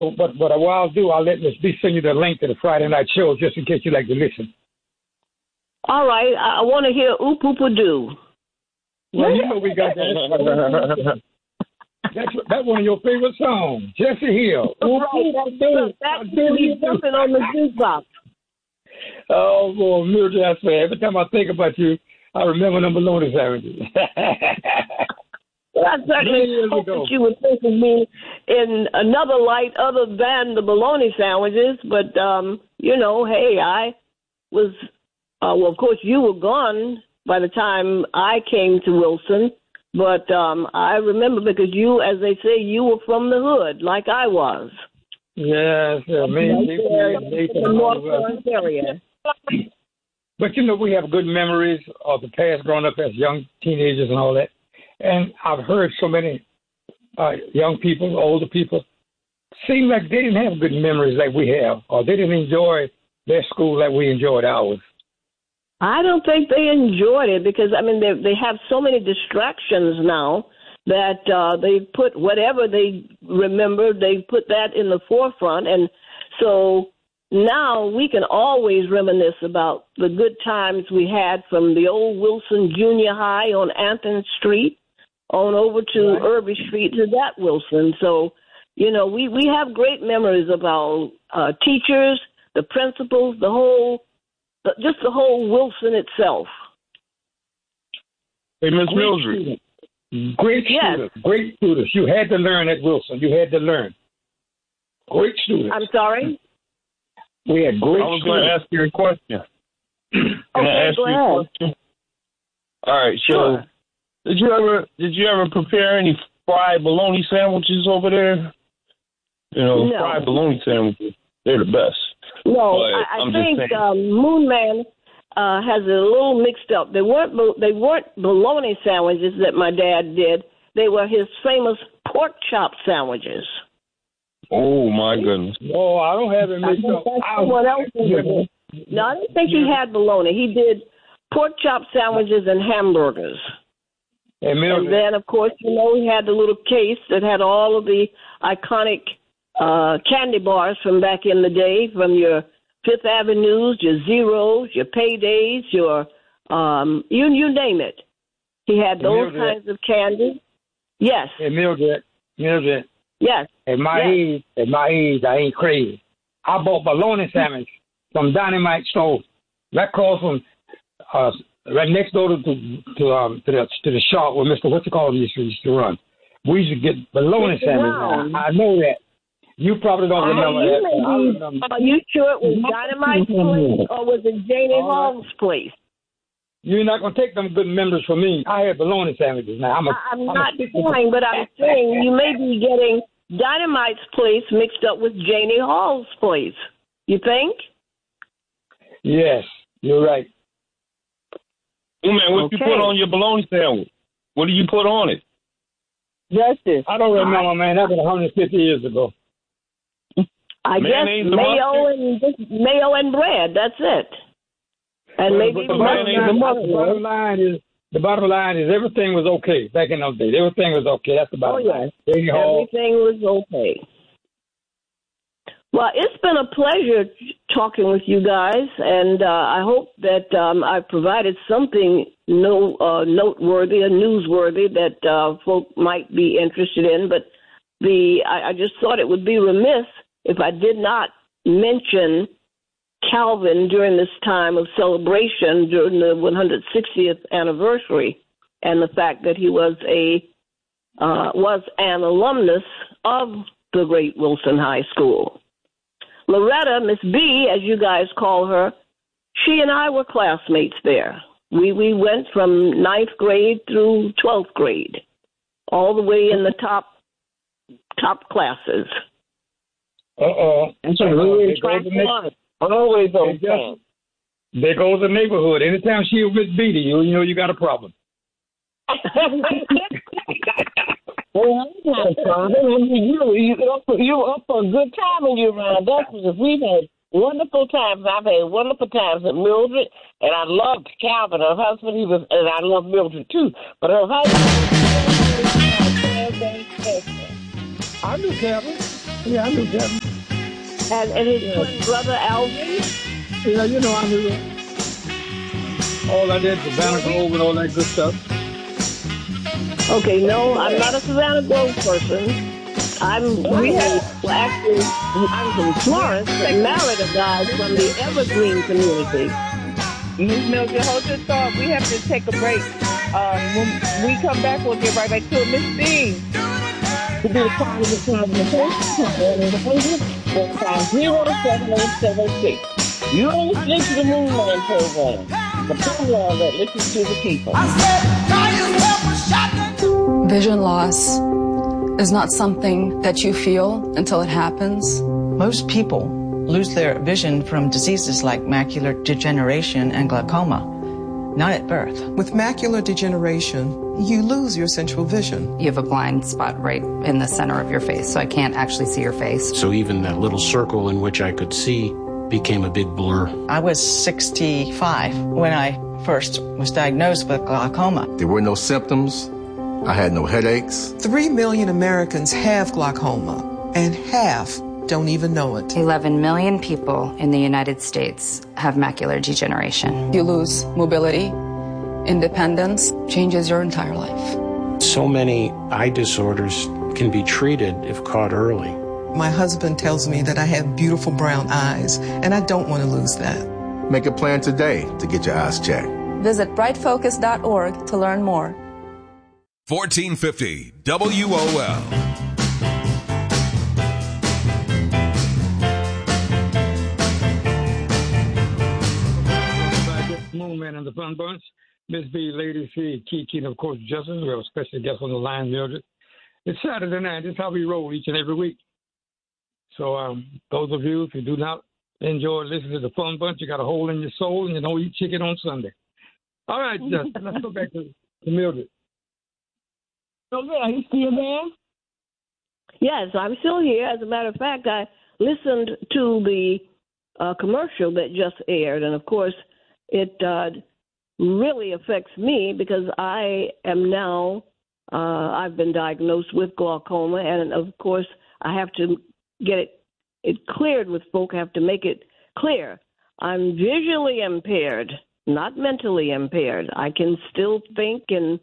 But what I'll do, I'll let Miss B send you the link to the Friday night show just in case you like to listen. All right, I want to hear Oop Oop A Doo. Well, you know we got that. That's one of your favorite songs, Jesse Hill. That's something on the jukebox. Oh, boy, Mildred, I swear, every time I think about you, I remember them bologna sandwiches. Well, I certainly hope that you would think of me in another light other than the bologna sandwiches. But, hey, I was, of course, you were gone by the time I came to Wilson. But I remember because you, as they say, you were from the hood like I was. Yes, me, the North Lawrence area. But, we have good memories of the past growing up as young teenagers and all that. And I've heard so many young people, older people, seem like they didn't have good memories like we have, or they didn't enjoy their school like we enjoyed ours. I don't think they enjoyed it because, they have so many distractions now that they put whatever they remember, they put that in the forefront. And so now we can always reminisce about the good times we had from the old Wilson Junior High on Anthony Street on over to Irby Street to that Wilson. So, we have great memories of our teachers, the principals, the whole Wilson itself. Hey, Miss Mildred. Great students. You had to learn at Wilson. You had to learn. Great students. I'm sorry? We had great students. I was going to ask you a question. Can I ask you a question? All right, so sure. Did you ever prepare any fried bologna sandwiches over there? No. Fried bologna sandwiches, they're the best. No, I think Moon Man has it a little mixed up. They weren't bologna sandwiches that my dad did. They were his famous pork chop sandwiches. Oh, my goodness. Oh, I don't have it mixed up. Someone else did. No, I don't think he had bologna. He did pork chop sandwiches and hamburgers. And then, of course, he had the little case that had all of the iconic candy bars from back in the day, from your Fifth Avenues, your Zeros, your Paydays, your you name it. He had those kinds of candy. Yes. Hey, Mildred. Yes. At my age, I ain't crazy. I bought bologna sandwich from Dynamite Store. That across from right next door to the shop where Mr. Used to run. We used to get bologna sandwich. I know that. You probably don't remember that. Are you sure it was Dynamite's place or was it Janie Hall's place? You're not going to take them good memories from me. I had bologna sandwiches now. I'm not saying, but I'm saying you may be getting Dynamite's place mixed up with Janie Hall's place. You think? Yes, you're right. Oh, man, what you put on your bologna sandwich? What do you put on it? Justice. I don't remember, man. That was 150 years ago. I guess mayo and bread. That's it. And maybe the bottom line is everything was okay back in those days. Everything was okay. That's the bottom line. Everything was okay. Well, it's been a pleasure talking with you guys, and I hope that I provided something noteworthy and newsworthy that folk might be interested in. But I just thought it would be remiss if I did not mention Calvin during this time of celebration during the 160th anniversary, and the fact that he was an alumnus of the great Wilson High School. Loretta, Miss B, as you guys call her, she and I were classmates there. We went from 9th grade through 12th grade, all the way in the top classes. That's always on time. There goes the neighborhood. Anytime she was Miss B to you, you know you got a problem. Well, you up for a good time when you're around us because we've had wonderful times. I've had wonderful times at Mildred, and I loved Calvin, her husband. And I love Mildred too. But her husband. I knew Calvin. Yeah, I knew Kevin. And his twin brother Alvin? Yeah, you know, I knew all I did, Savannah Grove and all that good stuff. Okay, no, I'm not a Savannah Grove person. I'm from Florence, but married a guy from the Evergreen community. Ms. Mildred, hold your thought. We have to take a break. When we come back, we'll get right back to it. Miss B. To be a part of the conversation, 1-800-450-7876. You're listening to the Moonlight Program, the program that listens to the people. Vision loss is not something that you feel until it happens. Most people lose their vision from diseases like macular degeneration and glaucoma, not at birth. With macular degeneration, you lose your central vision. You have a blind spot right in the center of your face, so I can't actually see your face. So even that little circle in which I could see became a big blur. I was 65 when I first was diagnosed with glaucoma. There were no symptoms. I had no headaches. 3 million Americans have glaucoma, and half don't even know it. 11 million people in the United States have macular degeneration. You lose mobility, independence, changes your entire life. So many eye disorders can be treated if caught early. My husband tells me that I have beautiful brown eyes, and I don't want to lose that. Make a plan today to get your eyes checked. Visit brightfocus.org to learn more. 1450 WOL. Moonman and the Fun Bunch, Miss B, Lady C, Kiki, and of course Justice. We have a special guest on the line, Mildred. It's Saturday night. This is how we roll each and every week. So those of you, if you do not enjoy listening to the Fun Bunch, you got a hole in your soul and you don't eat chicken on Sunday. All right, Justin, let's go back to Mildred. Okay, are you still there? Yes, I'm still here. As a matter of fact, I listened to the commercial that just aired, and of course, it really affects me because I am now, I've been diagnosed with glaucoma, and of course, I have to get it cleared with folk. I have to make it clear. I'm visually impaired, not mentally impaired. I can still think and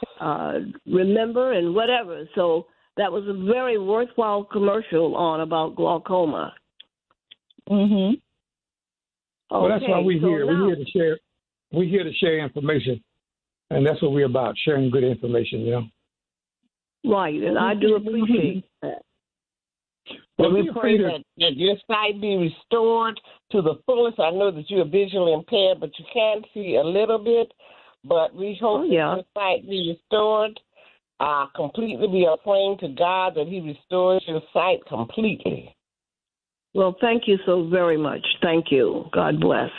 remember and whatever. So that was a very worthwhile commercial on about glaucoma. Mm-hmm. Okay, well, that's why we're here. Now, we're here to share. We're here to share information, and that's what we're about: sharing good information. You know. Right, and I do appreciate that. Well, we pray that your sight be restored to the fullest. I know that you're visually impaired, but you can see a little bit. But we hope that your sight be restored completely. We are praying to God that He restores your sight completely. Well, thank you so very much. Thank you. God bless.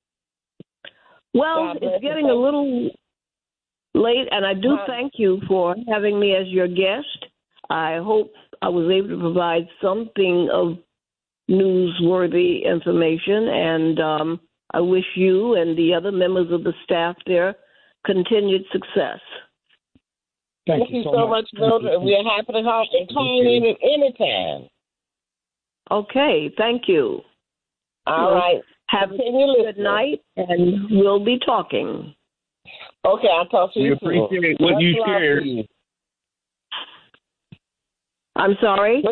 Well, it's getting a little late, and I do thank you for having me as your guest. I hope I was able to provide something of newsworthy information, and I wish you and the other members of the staff there continued success. Thank you so much, Mildred. We are happy to call in at any time. Okay, thank you. All right. Have a good night, and we'll be talking. Okay, I'll talk to you soon. We appreciate what you shared. I'm sorry?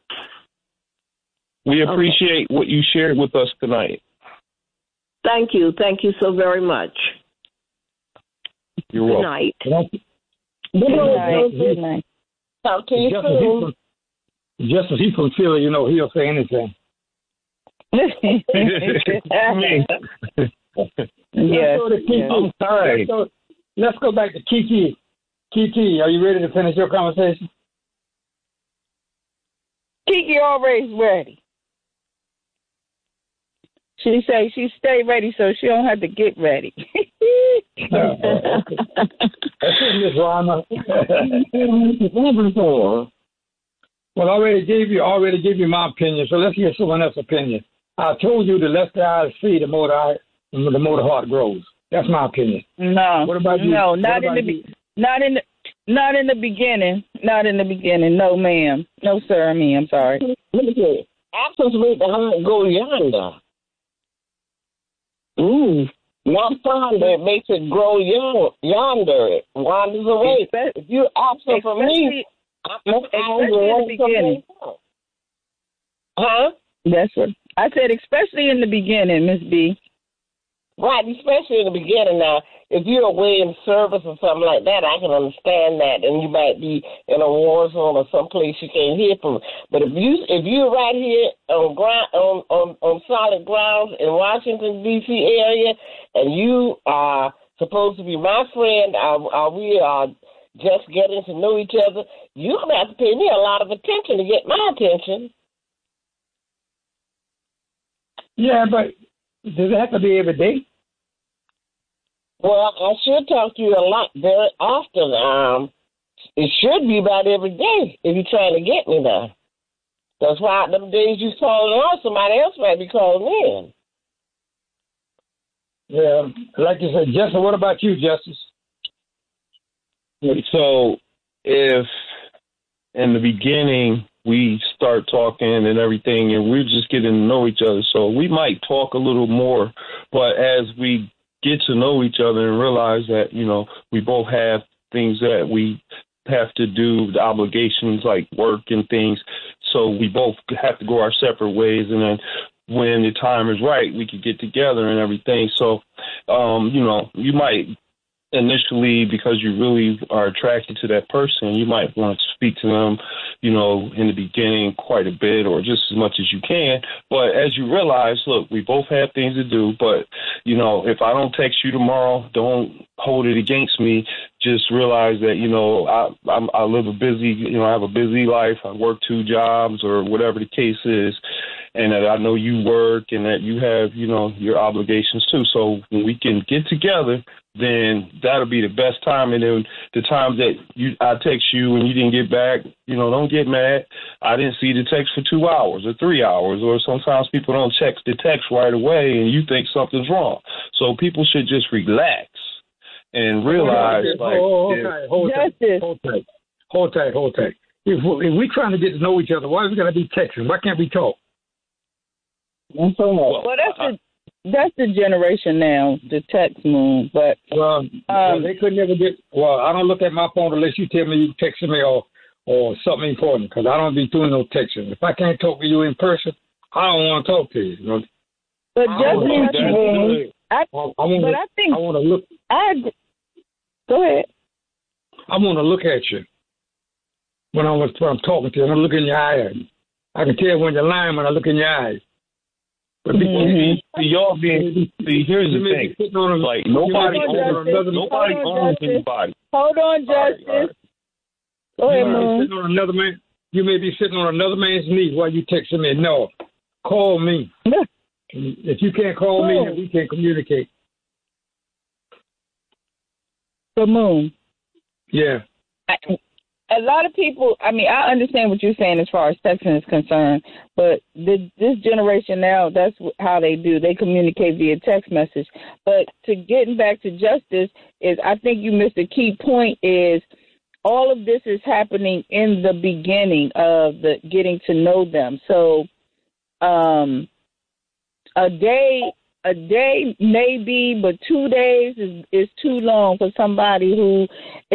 We appreciate what you shared with us tonight. Thank you. Thank you so very much. You're welcome. Good night. Good night. Talk to you soon. Justice, he's from Philly, you know, he'll say anything. Yes. Let's go back to Kiki. Kiki, are you ready to finish your conversation? Kiki always ready. She say she stay ready so she don't have to get ready. That's Miss Rama. Well, I already gave you my opinion, so let's hear someone else's opinion. I told you the less the eyes see, the more the heart grows. That's my opinion. No, what about you? No, not in the Not in the beginning. Not in the beginning. No, ma'am. No, sir. I'm sorry. Let me tell you. Absence makes the heart go yonder. Not fonder. It makes it grow yonder. It wanders away. If you're absent from me, especially in the beginning. Huh? That's what I said. Especially in the beginning, Miss B. Right, especially in the beginning. Now, if you're away in service or something like that, I can understand that, and you might be in a war zone or someplace you can't hear from. But if you're right here on solid ground in Washington D.C. area, and you are supposed to be my friend, we are just getting to know each other, you're gonna have to pay me a lot of attention to get my attention. Yeah, but does it have to be every day? Well, I should talk to you a lot, very often. It should be about every day if you're trying to get me now. That's why them days you calling out, somebody else might be calling in. Yeah, like you said, Justice, what about you, Justice? So if in the beginning we start talking and everything and we're just getting to know each other, so we might talk a little more, but as we get to know each other and realize that, we both have things that we have to do, the obligations like work and things, so we both have to go our separate ways, and then when the time is right, we could get together and everything. So, you might initially, because you really are attracted to that person, you might want to speak to them, in the beginning quite a bit or just as much as you can. But as you realize, look, we both have things to do, but, if I don't text you tomorrow, don't hold it against me. Just realize that, I live a busy, I have a busy life. I work 2 jobs or whatever the case is, and that I know you work and that you have, your obligations too. So when we can get together, then that'll be the best time. And then the time that I text you and you didn't get back, don't get mad. I didn't see the text for 2 hours or 3 hours, or sometimes people don't check the text right away and you think something's wrong. So people should just relax and realize, hold tight. If we're trying to get to know each other, why are we going to be texting? Why can't we talk? Well, that's the generation now, the text moon. But they could never get. Well, I don't look at my phone unless you tell me you texting me or something important, because I don't be doing no texting. If I can't talk to you in person, I don't want to talk to you. But I want to look. Go ahead. I want to look at you when I'm talking to you. I want to look in your eyes. I can tell when you're lying when I look in your eyes. But here's the thing. Like nobody owns anybody. Hold on, Justice. Go ahead, Moon. You may be sitting on another man's knee while you texting me. No, call me. If you can't call me, then we can't communicate. The Moon. Yeah. A lot of people, I understand what you're saying as far as texting is concerned, but this generation now, that's how they do. They communicate via text message. But to getting back to Justice, is I think you missed a key point, is all of this is happening in the beginning of the getting to know them. So a day maybe, but 2 days is too long for somebody who,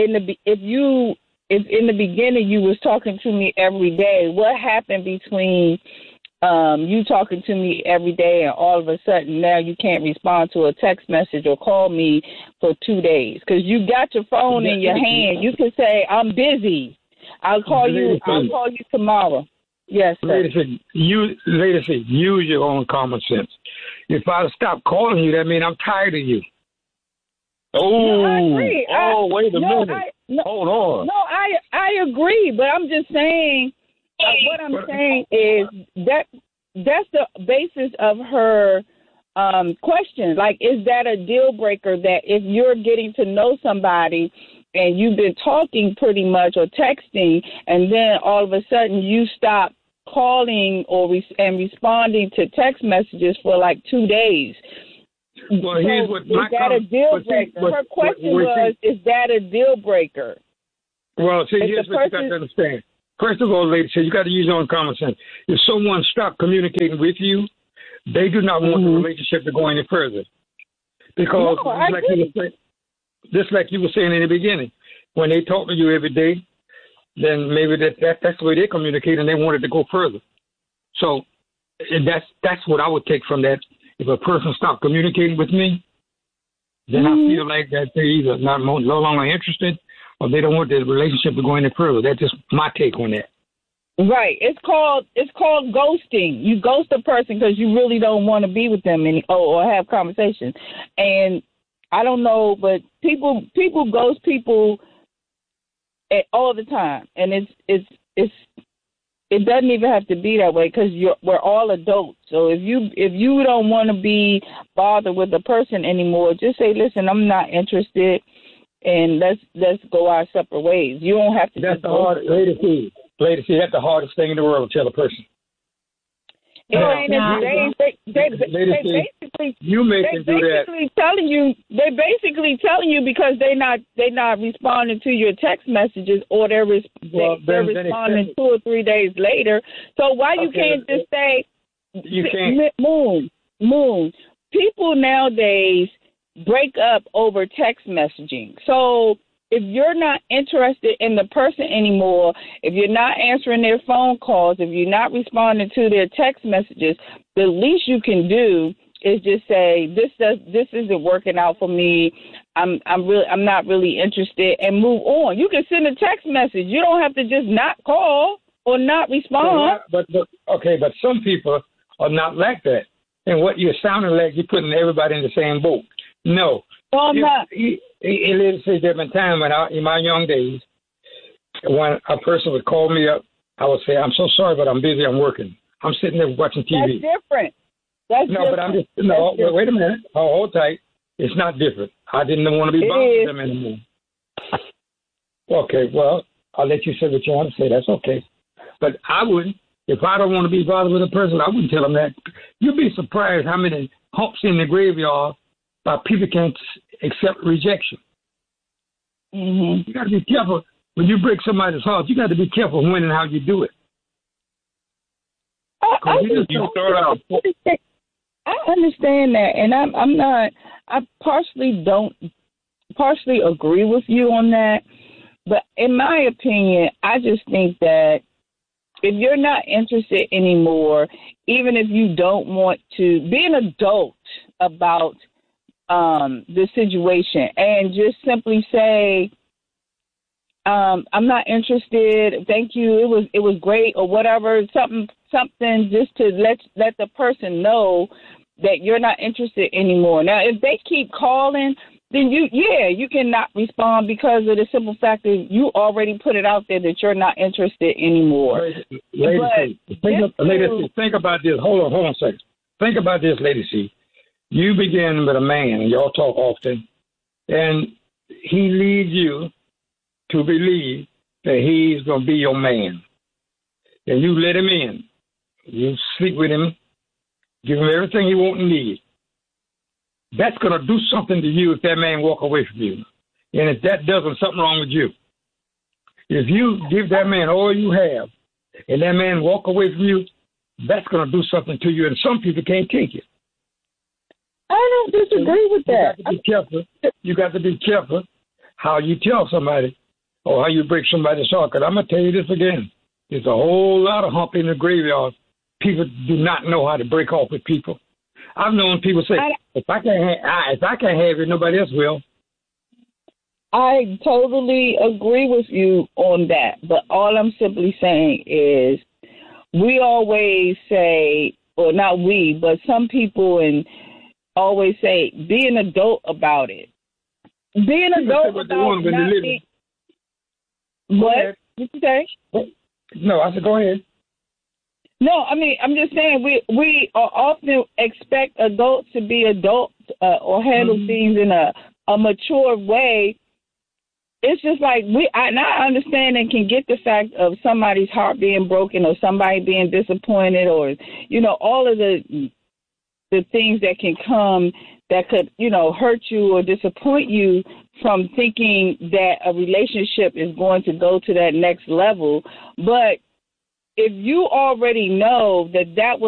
if in the beginning you was talking to me every day, what happened between you talking to me every day and all of a sudden now you can't respond to a text message or call me for 2 days? Because you got your phone in your hand. You can say, I'm busy. I'll call you tomorrow. Yes, sir. Lady said, use your own common sense. If I stop calling you, that means I'm tired of you. Oh, I agree. Wait a minute. Hold on. No, I agree, but I'm just saying, what I'm saying is that's the basis of her question. Like, is that a deal breaker that if you're getting to know somebody and you've been talking pretty much or texting, and then all of a sudden you stop calling and responding to text messages for like 2 days? Well, here's what is that a deal breaker? Her question was, is that a deal breaker? Well, see, here's what you got to understand. First of all, ladies, you got to use your own common sense. If someone stopped communicating with you, they do not want the relationship to go any further. Because just like you were saying in the beginning, when they talk to you every day, then maybe that's the way they communicate, and they wanted to go further. So that's what I would take from that. If a person stopped communicating with me, then I feel like that they're either no longer interested, or they don't want the relationship to go any further. That's just my take on that. Right. It's called ghosting. You ghost a person because you really don't want to be with them or have conversations. And I don't know, but people ghost people all the time, and it doesn't even have to be that way because we're all adults. So if you don't want to be bothered with a person anymore, just say, listen, I'm not interested. And let's go our separate ways. You don't have to. That's the hardest. Lady, that's the hardest thing in the world to tell a person. They basically telling you because they're not responding to your text messages, or they're responding 2 or 3 days later. So why you can't just say, you can't. Moon. People nowadays break up over text messaging. So if you're not interested in the person anymore, if you're not answering their phone calls, if you're not responding to their text messages, the least you can do is just say, this isn't working out for me. I'm not really interested, and move on. You can send a text message. You don't have to just not call or not respond. But some people are not like that. And what you're sounding like, you're putting everybody in the same boat. No. I'm not. There been time when in my young days, when a person would call me up, I would say, I'm so sorry, but I'm busy, I'm working. I'm sitting there watching TV. That's different. Wait a minute. Hold tight. It's not different. I didn't want to be bothered with them anymore. Okay, well, I'll let you say what you want to say. That's okay. But I wouldn't. If I don't want to be bothered with a person, I wouldn't tell them that. You'd be surprised how many humps in the graveyard by people can't accept rejection. Mm-hmm. You got to be careful. When you break somebody's heart, you got to be careful when and how you do it. I understand that, and I'm not. I partially agree with you on that, but in my opinion, I just think that if you're not interested anymore, even if you don't want to, be an adult about the situation and just simply say, I'm not interested. Thank you. It was great, or whatever. Something just to let the person know that you're not interested anymore. Now, if they keep calling, then you cannot respond because of the simple fact that you already put it out there that you're not interested anymore. Lady, think about this. Hold on a second. Think about this, Lady C. You begin with a man, and y'all talk often, and he leads you to believe that he's going to be your man. And you let him in. You sleep with him, give him everything he wants and needs. That's going to do something to you if that man walk away from you. And if that doesn't, something wrong with you. If you give that man all you have, and that man walk away from you, that's going to do something to you, and some people can't take it. I don't disagree with that. You got to be careful how you tell somebody or how you break somebody's heart. Because I'm going to tell you this again. There's a whole lot of hump in the graveyard. People do not know how to break off with people. I've known people say, if I can't have it, nobody else will. I totally agree with you on that. But all I'm simply saying is we always say, or not we, but some people always say, be an adult about it. Be an adult about not being... What did you say? No, I said go ahead. No, I mean, I'm just saying we often expect adults to be adults or handle things in a mature way. It's just like I understand and can get the fact of somebody's heart being broken or somebody being disappointed or, all of the things that can come that could, hurt you or disappoint you from thinking that a relationship is going to go to that next level. But if you already know that was